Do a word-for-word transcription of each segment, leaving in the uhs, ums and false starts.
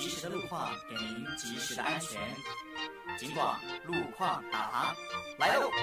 及时的路况，给您及时的安全。警广路况导航来喽！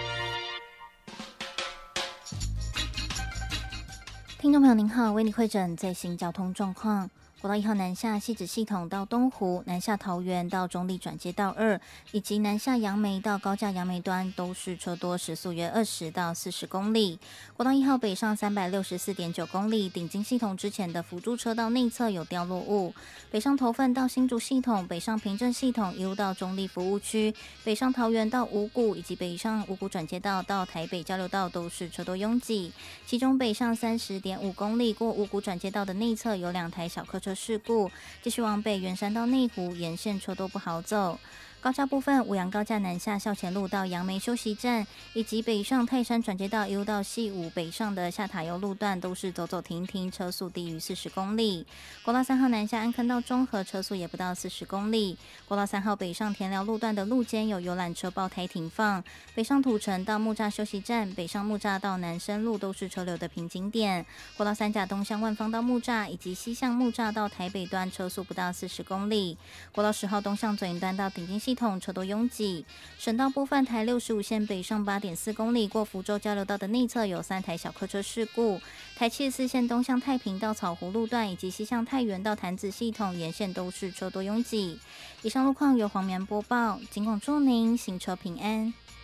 听众朋友您好，为你汇诊最新交通状况。国道一号南下汐止系统到东湖，南下桃园到中立转接道二，以及南下杨梅到高架杨梅端都是车多，时速约二十到四十公里。国道一号北上三百六十四点九公里，顶金系统之前的辅助车道内侧有掉落物。北上头份到新竹系统，北上平镇系统一路到中立服务区，北上桃园到五股，以及北上五股转接道到台北交流道都是车多拥挤。其中北上三十点五公里过五股转接道的内侧有两台小客车事故，继续往北圆山到内湖沿线车都不好走。高架部分，五杨高架南下校前路到杨梅休息站，以及北上泰山转接道一路到西武北上的下塔油路段都是走走停停，车速低于四十公里。国道三号南下安坑到中和，车速也不到四十公里。国道三号北上田寮路段的路肩有游览车爆胎停放，北上土城到木栅休息站，北上木栅到南深路都是车流的瓶颈点。国道三甲东向万方到木栅，以及西向木栅到台北端车速不到四十公里。国道十号东向左营端到顶金系统车多拥挤。省道部分，台六十五线北上八点四公里过福州交流道的内侧有三台小客车事故。台七十四线东向太平到草湖路段，以及西向太原到潭子系统沿线都是车多拥挤。以上路况由黄棉播报，警广祝您行车平安。